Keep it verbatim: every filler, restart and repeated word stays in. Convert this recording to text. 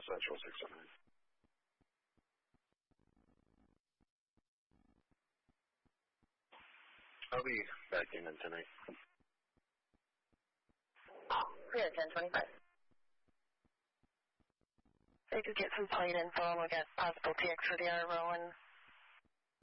Central six oh nine. I'll be back in tonight. Clear, ten twenty-five. They could get some plate info and we'll get possible T X for the R rolling.